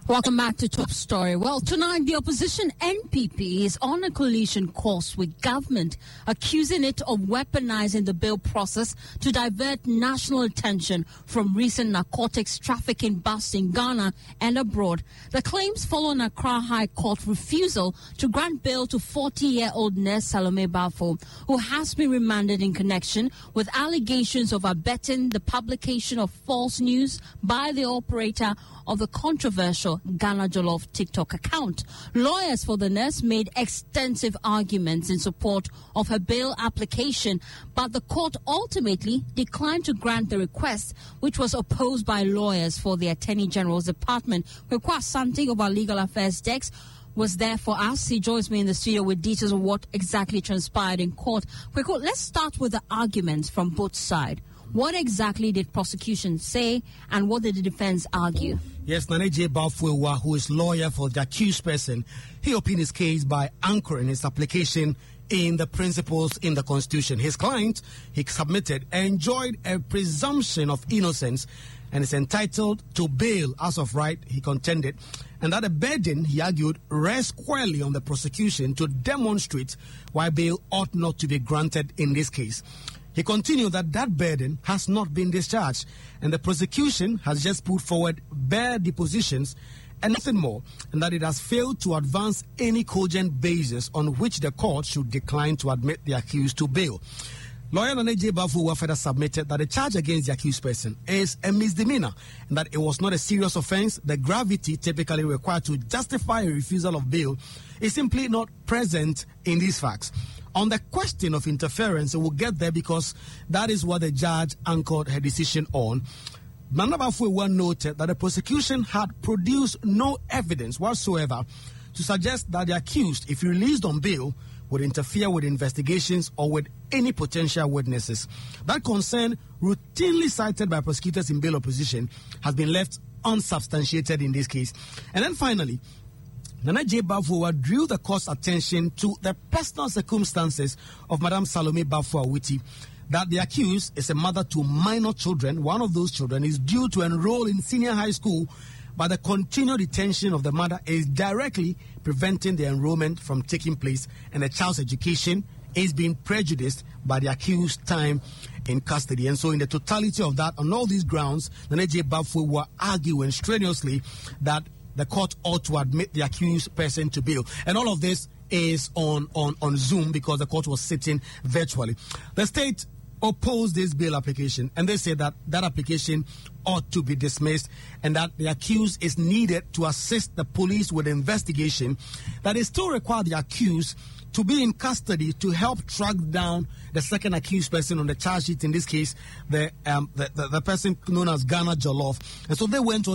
Welcome back to Top Story. Well, tonight the opposition NPP is on a collision course with government, accusing it of weaponizing the bill process to divert national attention from recent narcotics trafficking busts in Ghana and abroad. The claims follow an Accra High Court refusal to grant bail to 40-year-old nurse Salome Bafo, who has been remanded in connection with allegations of abetting the publication of false news by the operator of the controversial Ghana Jollof TikTok account. Lawyers for the nurse made extensive arguments in support of her bail application, but the court ultimately declined to grant the request, which was opposed by lawyers for the Attorney General's Department. Kwekwa Santi of our Legal Affairs Desk was there for us. He joins me in the studio with details of what exactly transpired in court. Kwekwa, let's start with the arguments from both sides. What exactly did prosecution say, and what did the defense argue? Yes, Nane J. Bafwewa, who is lawyer for the accused person, he opened his case by anchoring his application in the principles in the Constitution. His client, he submitted, enjoyed a presumption of innocence and is entitled to bail as of right, he contended, and that the burden, he argued, rests squarely on the prosecution to demonstrate why bail ought not to be granted in this case. He continued that that burden has not been discharged, and the prosecution has just put forward bare depositions and nothing more, and that it has failed to advance any cogent basis on which the court should decline to admit the accused to bail. Lawyer Nane J. Bafwewa further submitted that the charge against the accused person is a misdemeanor, and that it was not a serious offense. The gravity typically required to justify a refusal of bail is simply not present in these facts. On the question of interference, we'll get there because that is what the judge anchored her decision on. Nana Bafwewa noted that the prosecution had produced no evidence whatsoever to suggest that the accused, if released on bail, would interfere with investigations or with any potential witnesses. That concern, routinely cited by prosecutors in bail opposition, has been left unsubstantiated in this case. And then finally, Nana J. Bafwewa drew the court's attention to the personal circumstances of Madame Salome Bafo Awiti, that the accused is a mother to minor children. One of those children is due to enroll in senior high school, but the continued detention of the mother is directly preventing the enrollment from taking place, and the child's education is being prejudiced by the accused's time in custody. And so in the totality of that, on all these grounds, Nana J. Bafwewa arguing strenuously that the court ought to admit the accused person to bail. And all of this is on Zoom because the court was sitting virtually. The state opposed this bail application, and they said that that application ought to be dismissed and that the accused is needed to assist the police with the investigation, that it still requires the accused to be in custody to help track down the second accused person on the charge sheet, in this case, the person known as Ghana Jollof. And so they went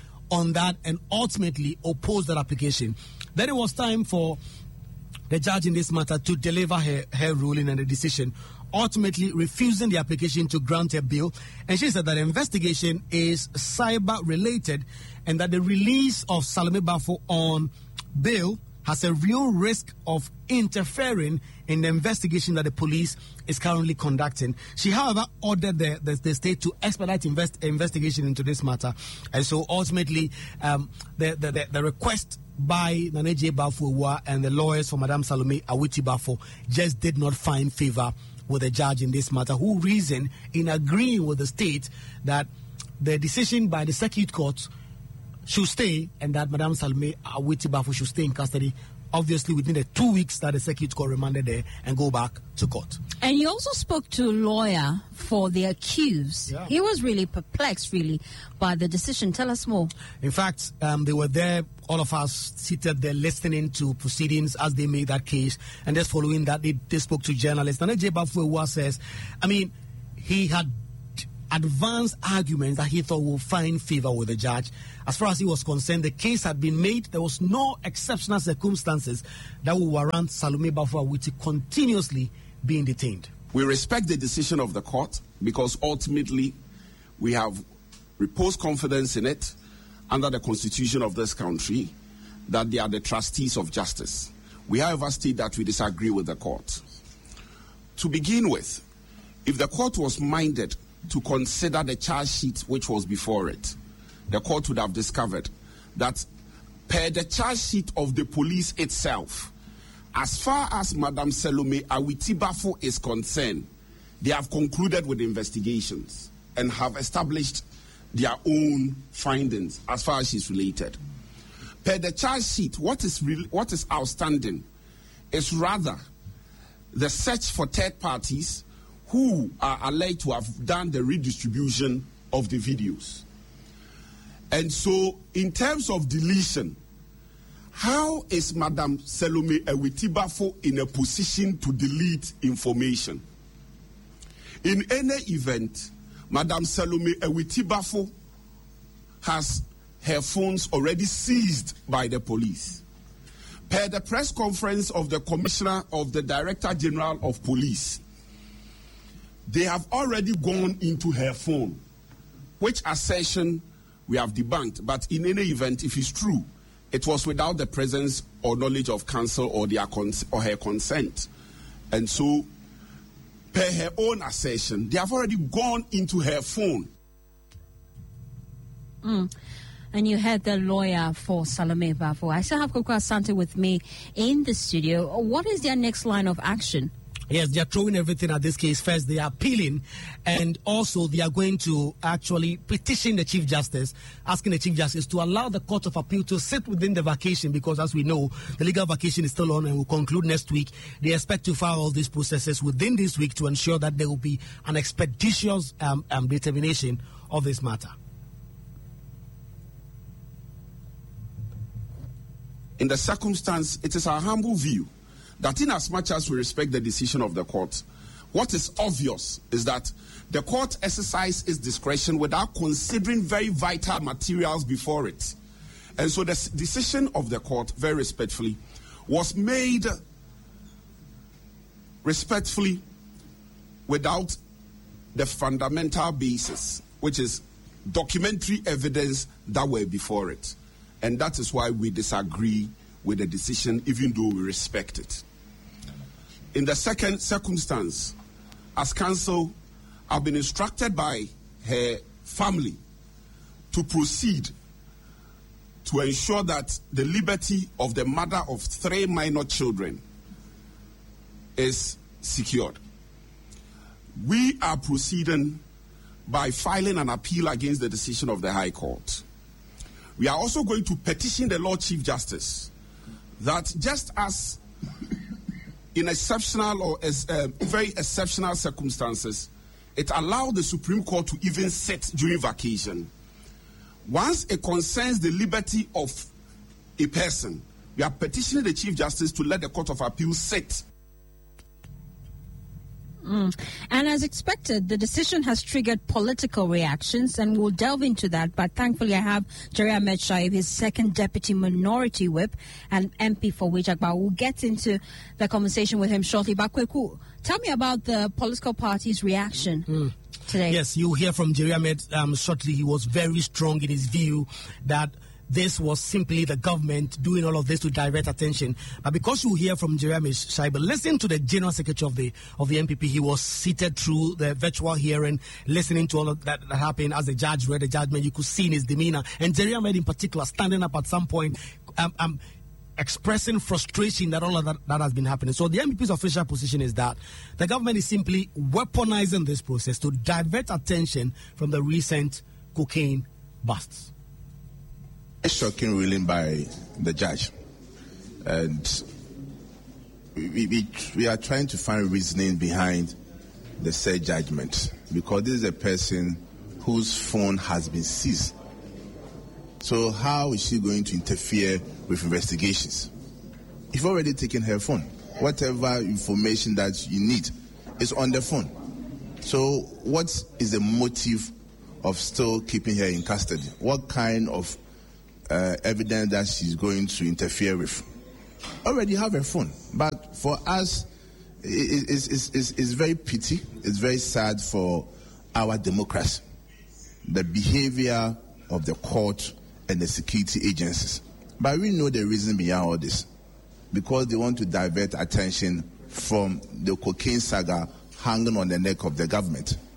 on that and ultimately opposed that application. Then it was time for the judge in this matter to deliver her ruling and the decision, ultimately refusing the application to grant her bail. And she said that the investigation is cyber related and that the release of Salome Bafo on bail has a real risk of interfering in the investigation that the police is currently conducting. She, however, ordered the state to expedite investigation into this matter. And so ultimately, the request by Nane J. Bafwewa and the lawyers for Madame Salome Awiti Bafo just did not find favor with the judge in this matter, who reasoned in agreeing with the state that the decision by the circuit court should stay and that Madame Salome Awiti Bafo should stay in custody, obviously within the 2 weeks that the circuit court remanded there, and go back to court. And you also spoke to a lawyer for the accused. Yeah. He was really perplexed, by the decision. Tell us more. In fact, they were there, all of us seated there listening to proceedings as they made that case. And just following that, they spoke to journalists. Nane J. Bafwewa says, he had advanced arguments that he thought would find favor with the judge. As far as he was concerned, the case had been made. There was no exceptional circumstances that would warrant Salome Bafo Awiti continuously being detained. We respect the decision of the court because ultimately we have reposed confidence in it under the constitution of this country that they are the trustees of justice. We, however, state that we disagree with the court. To begin with, if the court was minded to consider the charge sheet which was before it, the court would have discovered that per the charge sheet of the police itself, as far as Madam Salome Awiti-Bafo is concerned, they have concluded with investigations and have established their own findings as far as she's related. Per the charge sheet, what is outstanding is rather the search for third parties who are alleged to have done the redistribution of the videos. And so, in terms of deletion, how is Madam Salome Awiti-Bafo in a position to delete information? In any event, Madam Salome Awiti-Bafo has her phones already seized by the police. Per the press conference of the Commissioner of the Director General of Police, they have already gone into her phone, which assertion we have debunked. But in any event, if it's true, it was without the presence or knowledge of counsel or her consent. And so, per her own assertion, they have already gone into her phone. And you heard the lawyer for Salome Bafo. I still have Koko Asante with me in the studio. What is their next line of action? Yes, they are throwing everything at this case. First, they are appealing, and also they are going to actually petition the Chief Justice, asking the Chief Justice to allow the Court of Appeal to sit within the vacation, because as we know, the legal vacation is still on and will conclude next week. They expect to file all these processes within this week to ensure that there will be an expeditious determination of this matter. In the circumstance, it is our humble view that in as much as we respect the decision of the court, what is obvious is that the court exercised its discretion without considering very vital materials before it. And so the decision of the court, very respectfully, was made respectfully without the fundamental basis, which is documentary evidence that were before it. And that is why we disagree with the decision, even though we respect it. In the second circumstance, as counsel, I've been instructed by her family to proceed to ensure that the liberty of the mother of 3 minor children is secured. We are proceeding by filing an appeal against the decision of the High Court. We are also going to petition the Lord Chief Justice that just as in exceptional or very exceptional circumstances, it allowed the Supreme Court to even sit during vacation. Once it concerns the liberty of a person, we are petitioning the Chief Justice to let the Court of Appeal sit. And as expected, the decision has triggered political reactions, and we'll delve into that. But thankfully, I have Jerry Ahmed Shaib, his second deputy minority whip and MP for Wejagba. We'll get into the conversation with him shortly. But Kweku, tell me about the political party's reaction today. Yes, you'll hear from Jerry Ahmed shortly. He was very strong in his view that this was simply the government doing all of this to divert attention. But because you hear from Jeremy Shaiba, listen to the General Secretary of the NPP. He was seated through the virtual hearing, listening to all of that happened as the judge read the judgment. You could see in his demeanor. And Jeremy in particular standing up at some point, expressing frustration that all of that has been happening. So the NPP's official position is that the government is simply weaponizing this process to divert attention from the recent cocaine busts. A shocking ruling by the judge, and we are trying to find reasoning behind the said judgment, because this is a person whose phone has been seized. So how is she going to interfere with investigations? You've already taken her phone. Whatever information that you need is on the phone. So what is the motive of still keeping her in custody? What kind of evidence that she's going to interfere with? Already have her phone. But for us, it's very pity. It's very sad for our democracy, the behavior of the court and the security agencies. But we know the reason behind all this, because they want to divert attention from the cocaine saga hanging on the neck of the government.